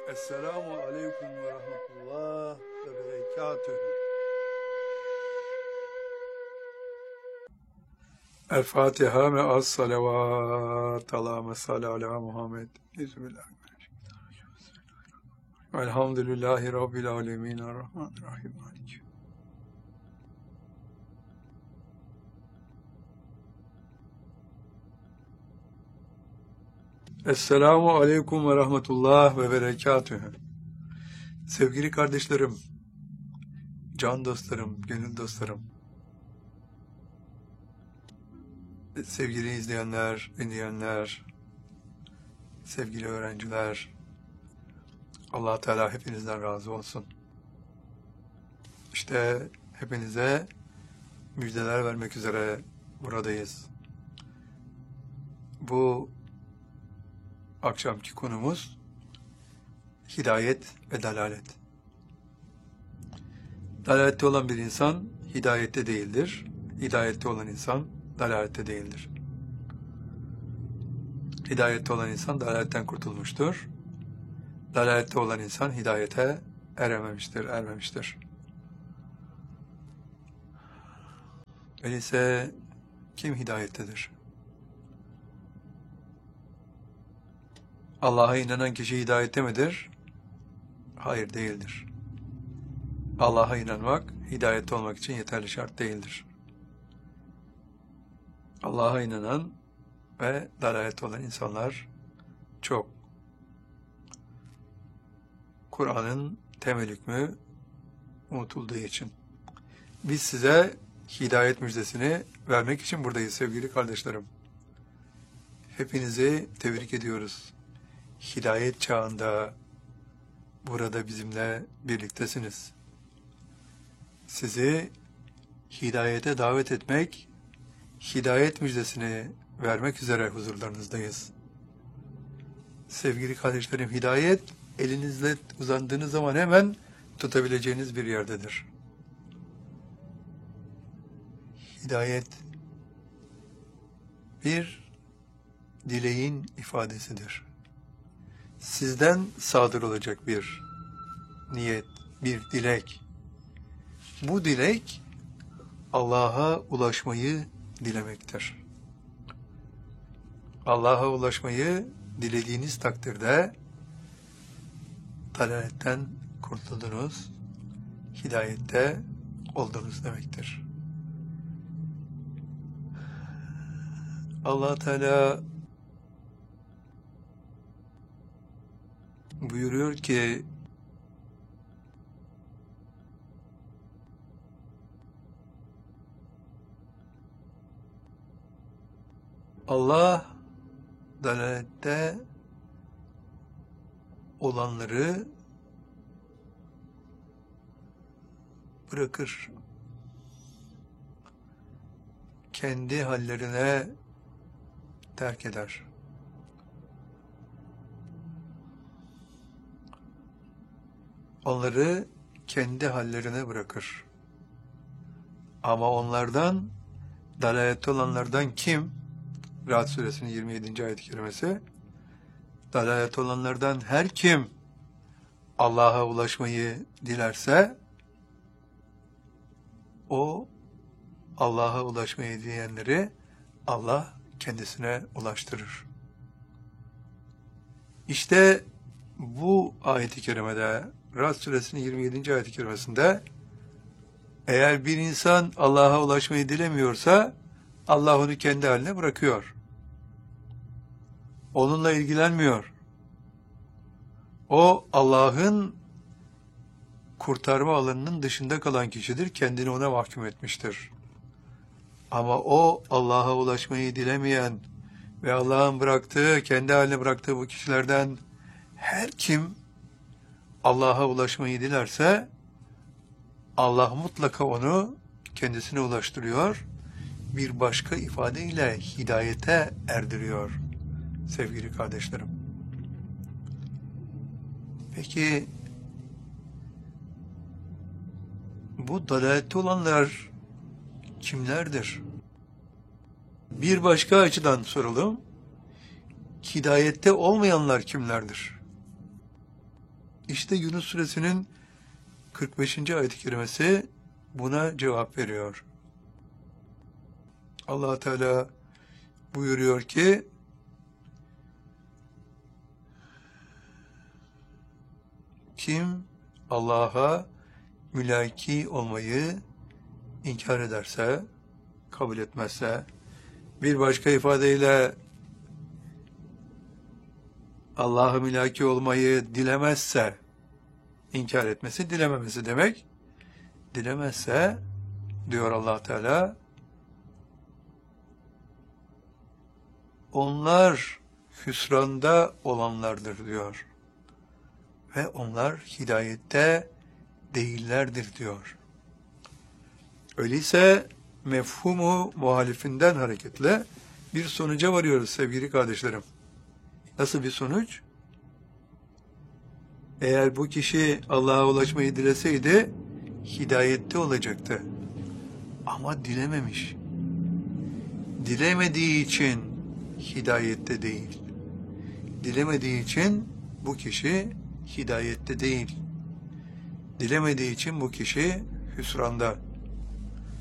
Esselamu Aleyküm ve Rahmetullah ve Berekatühü. El Fatiha ve az salavat. Allahümme salli ala Muhammed. Bismillahirrahmanirrahim. Elhamdülillahi Rabbil alemin. Errahmanirrahim. Esselamu Aleyküm ve Rahmetullah ve Berekatühü. Sevgili kardeşlerim, can dostlarım, gönül dostlarım, sevgili izleyenler, dinleyenler, sevgili öğrenciler, Allah Teala hepinizden razı olsun. İşte hepinize müjdeler vermek üzere buradayız. Bu akşamki konumuz hidayet ve dalalet. Dalalette olan bir insan hidayette değildir. Hidayette olan insan dalalette değildir. Hidayette olan insan dalaletten kurtulmuştur. Dalalette olan insan hidayete ermemiştir. Öyleyse kim hidayettedir? Allah'a inanan kişi hidayette midir? Hayır, değildir. Allah'a inanmak, hidayette olmak için yeterli şart değildir. Allah'a inanan ve dalalette olan insanlar çok. Kur'an'ın temel hükmü unutulduğu için. Biz size hidayet müjdesini vermek için buradayız sevgili kardeşlerim. Hepinizi tebrik ediyoruz. Hidayet çağında burada bizimle birliktesiniz. Sizi hidayete davet etmek, hidayet müjdesini vermek üzere huzurlarınızdayız. Sevgili kardeşlerim, hidayet elinizle uzandığınız zaman hemen tutabileceğiniz bir yerdedir. Hidayet bir dileğin ifadesidir. Sizden sadır olacak bir niyet, bir dilek. Bu dilek Allah'a ulaşmayı dilemektir. Allah'a ulaşmayı dilediğiniz takdirde dalaletten kurtuldunuz, hidayette oldunuz demektir. Allah Teala buyuruyor ki Allah dalalette olanları bırakır. Kendi hallerine terk eder. Onları kendi hallerine bırakır. Ama onlardan, dalalette olanlardan kim? Ra'd suresinin 27. ayet-i kerimesi. Dalalette olanlardan her kim Allah'a ulaşmayı dilerse, o Allah'a ulaşmayı dileyenleri Allah kendisine ulaştırır. İşte bu ayet-i kerimede, Ra'd suresinin 27. ayet-i kerimesinde, eğer bir insan Allah'a ulaşmayı dilemiyorsa, Allah onu kendi haline bırakıyor. Onunla ilgilenmiyor. O Allah'ın kurtarma alanının dışında kalan kişidir, kendini ona mahkum etmiştir. Ama o Allah'a ulaşmayı dilemeyen ve Allah'ın bıraktığı, kendi haline bıraktığı bu kişilerden her kim Allah'a ulaşmayı dilerse, Allah mutlaka onu kendisine ulaştırıyor, bir başka ifadeyle hidayete erdiriyor sevgili kardeşlerim. Peki bu dalalette olanlar kimlerdir? Bir başka açıdan soralım. Hidayette olmayanlar kimlerdir? İşte Yunus suresinin 45. ayet-i kerimesi buna cevap veriyor. Allah Teala buyuruyor ki kim Allah'a mülaki olmayı inkar ederse, kabul etmezse, bir başka ifadeyle Allah'a mülaki olmayı dilemezse, inkar etmesi, dilememesi demek. Dilemezse, diyor Allah Teala, onlar hüsranda olanlardır diyor. Ve onlar hidayette değillerdir diyor. Öyleyse mefhumu muhalifinden hareketle bir sonuca varıyoruz sevgili kardeşlerim. Nasıl bir sonuç? Eğer bu kişi Allah'a ulaşmayı dileseydi hidayette olacaktı. Ama dilememiş. Dilemediği için hidayette değil. Dilemediği için bu kişi hidayette değil. Dilemediği için bu kişi hüsranda.